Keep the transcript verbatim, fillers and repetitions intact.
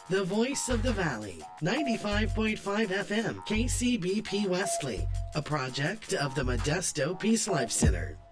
The Voice of the Valley, ninety-five point five F M, K C B P Wesley, a project of the Modesto Peace Life Center.